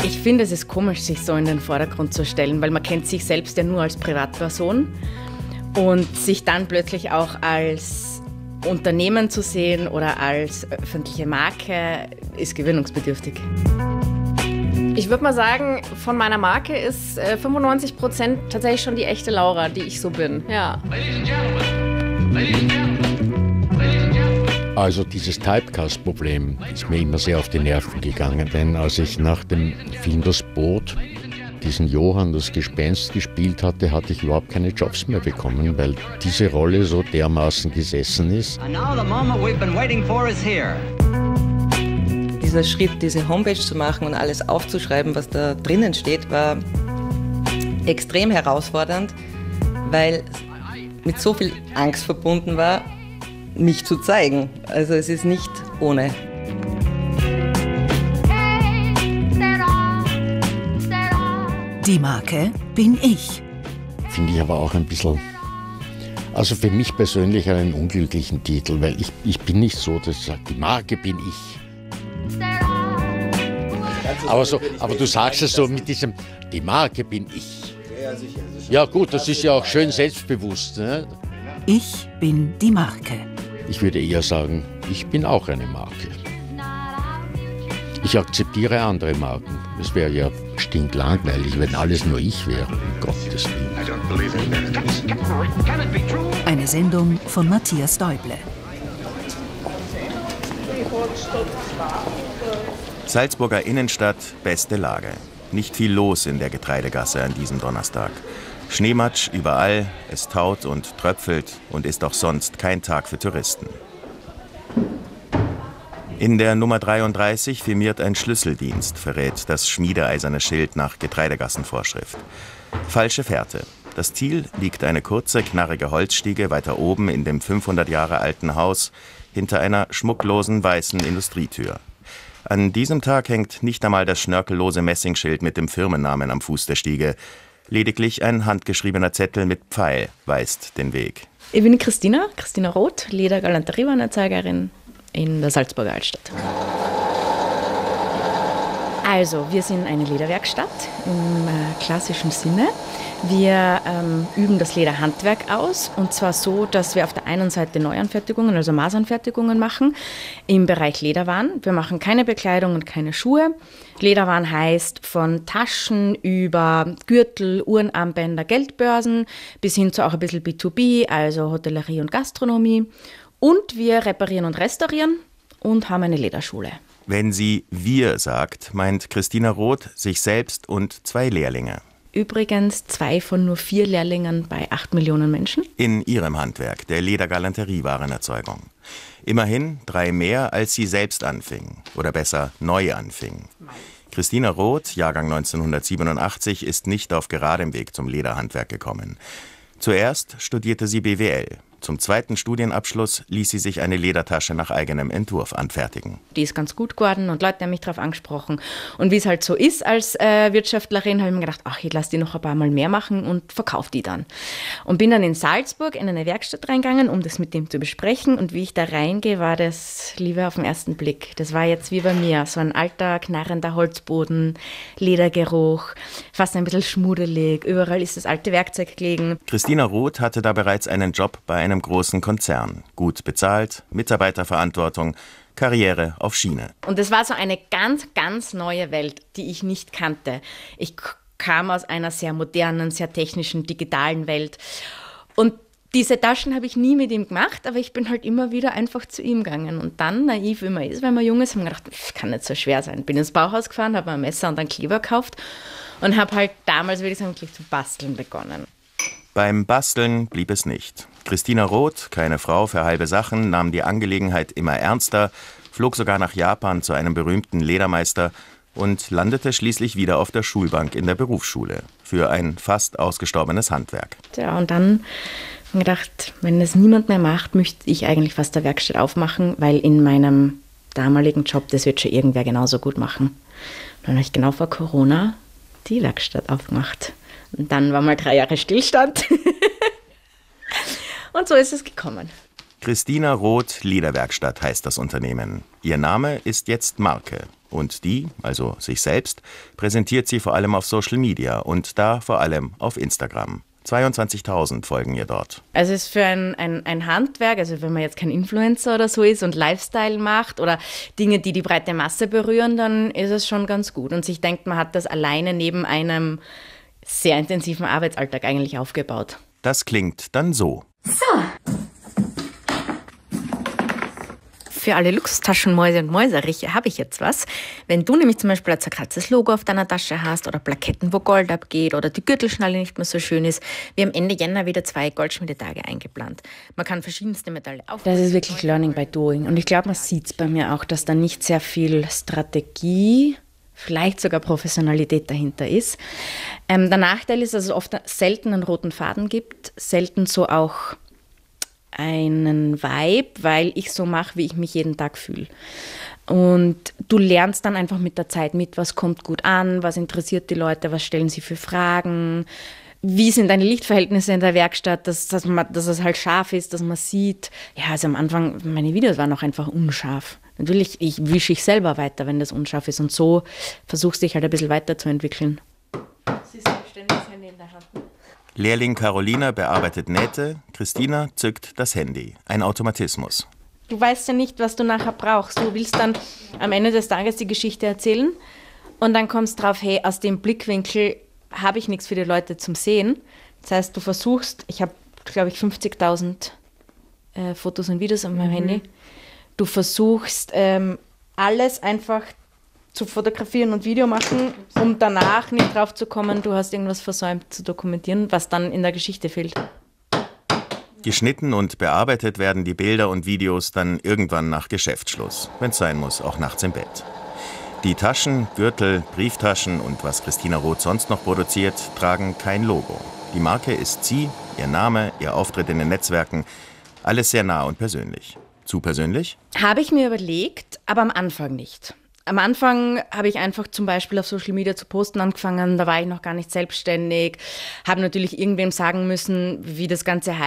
Ich finde, es ist komisch, sich so in den Vordergrund zu stellen, weil man kennt sich selbst ja nur als Privatperson und sich dann plötzlich auch als Unternehmen zu sehen oder als öffentliche Marke ist gewöhnungsbedürftig. Ich würde mal sagen, von meiner Marke ist 95% tatsächlich schon die echte Laura, die ich so bin. Ja. Also dieses Typecast-Problem ist mir immer sehr auf die Nerven gegangen, denn als ich nach dem Film Das Boot diesen Johann, das Gespenst, gespielt hatte, hatte ich überhaupt keine Jobs mehr bekommen, weil diese Rolle so dermaßen gesessen ist. Dieser Schritt, diese Homepage zu machen und alles aufzuschreiben, was da drinnen steht, war extrem herausfordernd, weil mit so viel Angst verbunden war, mich zu zeigen. Also es ist nicht ohne. Die Marke bin ich. Finde ich aber auch ein bisschen, also für mich persönlich einen unglücklichen Titel, weil ich bin nicht so, dass ich sage, die Marke bin ich. Aber du sagst es so mit diesem, die Marke bin ich. Ja gut, das ist ja auch schön selbstbewusst. Ne? Ich bin die Marke. Ich würde eher sagen, ich bin auch eine Marke. Ich akzeptiere andere Marken. Es wäre ja stinklangweilig, wenn alles nur ich wäre. Um Gottes Willen. Eine Sendung von Matthias Däuble. Salzburger Innenstadt, beste Lage. Nicht viel los in der Getreidegasse an diesem Donnerstag. Schneematsch überall, es taut und tröpfelt und ist auch sonst kein Tag für Touristen. In der Nummer 33 firmiert ein Schlüsseldienst, verrät das schmiedeeiserne Schild nach Getreidegassenvorschrift. Falsche Fährte. Das Ziel liegt eine kurze, knarrige Holzstiege weiter oben in dem 500 Jahre alten Haus hinter einer schmucklosen weißen Industrietür. An diesem Tag hängt nicht einmal das schnörkellose Messingschild mit dem Firmennamen am Fuß der Stiege. Lediglich ein handgeschriebener Zettel mit Pfeil weist den Weg. Ich bin Christina Roth, Leder-Galanteriewarenerzeugerin in der Salzburger Altstadt. Also, wir sind eine Lederwerkstatt im klassischen Sinne. Wir üben das Lederhandwerk aus und zwar so, dass wir auf der einen Seite Neuanfertigungen, also Maßanfertigungen machen im Bereich Lederwaren. Wir machen keine Bekleidung und keine Schuhe. Lederwaren heißt von Taschen über Gürtel, Uhrenarmbänder, Geldbörsen bis hin zu auch ein bisschen B2B, also Hotellerie und Gastronomie. Und wir reparieren und restaurieren und haben eine Lederschule. Wenn sie wir sagt, meint Christina Roth sich selbst und 2 Lehrlinge. Übrigens 2 von nur 4 Lehrlingen bei 8 Millionen Menschen. In ihrem Handwerk, der Ledergalanteriewarenerzeugung. Immerhin 3 mehr, als sie selbst anfing. Oder besser, neu anfing. Christina Roth, Jahrgang 1987, ist nicht auf geradem Weg zum Lederhandwerk gekommen. Zuerst studierte sie BWL. Zum zweiten Studienabschluss ließ sie sich eine Ledertasche nach eigenem Entwurf anfertigen. Die ist ganz gut geworden und Leute haben mich darauf angesprochen. Und wie es halt so ist als Wirtschaftlerin, habe ich mir gedacht, ach, ich lasse die noch ein paar Mal mehr machen und verkaufe die dann. Und bin dann in Salzburg in eine Werkstatt reingegangen, um das mit dem zu besprechen. Und wie ich da reingehe, war das Liebe auf den ersten Blick. Das war jetzt wie bei mir, so ein alter, knarrender Holzboden, Ledergeruch, fast ein bisschen schmuddelig. Überall ist das alte Werkzeug gelegen. Christina Roth hatte da bereits einen Job bei einem großen Konzern. Gut bezahlt, Mitarbeiterverantwortung, Karriere auf Schiene. Und das war so eine ganz, ganz neue Welt, die ich nicht kannte. Ich kam aus einer sehr modernen, sehr technischen, digitalen Welt. Und diese Taschen habe ich nie mit ihm gemacht, aber ich bin halt immer wieder einfach zu ihm gegangen. Und dann, naiv wie man ist, wenn man jung ist, haben wir gedacht, das kann nicht so schwer sein. Bin ins Bauhaus gefahren, habe ein Messer und einen Kleber gekauft und habe halt damals, würde ich sagen, gleich zu basteln begonnen. Beim Basteln blieb es nicht. Christina Roth, keine Frau für halbe Sachen, nahm die Angelegenheit immer ernster, flog sogar nach Japan zu einem berühmten Ledermeister und landete schließlich wieder auf der Schulbank in der Berufsschule für ein fast ausgestorbenes Handwerk. Ja, und dann habe ich gedacht, wenn das niemand mehr macht, möchte ich eigentlich fast eine Werkstatt aufmachen, weil in meinem damaligen Job, das wird schon irgendwer genauso gut machen. Dann habe ich genau vor Corona die Werkstatt aufgemacht. Und dann war mal 3 Jahre Stillstand. Und so ist es gekommen. Christina Roth Lederwerkstatt heißt das Unternehmen. Ihr Name ist jetzt Marke. Und die, also sich selbst, präsentiert sie vor allem auf Social Media und da vor allem auf Instagram. 22.000 folgen ihr dort. Also es ist für ein Handwerk, also wenn man jetzt kein Influencer oder so ist und Lifestyle macht oder Dinge, die die breite Masse berühren, dann ist es schon ganz gut. Und sich denkt, man hat das alleine neben einem sehr intensiven Arbeitsalltag eigentlich aufgebaut. Das klingt dann so. Für alle Luxustaschenmäuse und Mäuseriche habe ich jetzt was. Wenn du nämlich zum Beispiel ein zerkratztes Logo auf deiner Tasche hast oder Plaketten, wo Gold abgeht oder die Gürtelschnalle nicht mehr so schön ist, wir haben Ende Jänner wieder 2 Goldschmiedetage eingeplant. Man kann verschiedenste Metalle aufbauen. Das ist wirklich Learning by Doing. Und ich glaube, man sieht es bei mir auch, dass da nicht sehr viel Strategie, vielleicht sogar Professionalität dahinter ist. Der Nachteil ist, dass es oft selten einen roten Faden gibt, selten so auch einen Vibe, weil ich so mache, wie ich mich jeden Tag fühle. Und du lernst dann einfach mit der Zeit mit, was kommt gut an, was interessiert die Leute, was stellen sie für Fragen, wie sind deine Lichtverhältnisse in der Werkstatt, dass es halt scharf ist, dass man sieht. Ja, also am Anfang, meine Videos waren auch einfach unscharf. Natürlich, wische ich selber weiter, wenn das unscharf ist. Und so versuchst du dich halt ein bisschen weiterzuentwickeln. Sie ist selbstständig, das Handy in der Hand. Lehrling Carolina bearbeitet Nähte, Christina zückt das Handy. Ein Automatismus. Du weißt ja nicht, was du nachher brauchst. Du willst dann am Ende des Tages die Geschichte erzählen und dann kommst du drauf, hey, aus dem Blickwinkel habe ich nichts für die Leute zum Sehen. Das heißt, du versuchst, ich habe, glaube ich, 50.000 Fotos und Videos auf meinem Handy. Du versuchst, alles einfach zu fotografieren und Video machen, um danach nicht drauf zu kommen, du hast irgendwas versäumt zu dokumentieren, was dann in der Geschichte fehlt. Geschnitten und bearbeitet werden die Bilder und Videos dann irgendwann nach Geschäftsschluss, wenn es sein muss, auch nachts im Bett. Die Taschen, Gürtel, Brieftaschen und was Christina Roth sonst noch produziert, tragen kein Logo. Die Marke ist sie, ihr Name, ihr Auftritt in den Netzwerken, alles sehr nah und persönlich. Zu persönlich? Habe ich mir überlegt, aber am Anfang nicht. Am Anfang habe ich einfach zum Beispiel auf Social Media zu posten angefangen, da war ich noch gar nicht selbstständig, habe natürlich irgendwem sagen müssen, wie das Ganze heißt.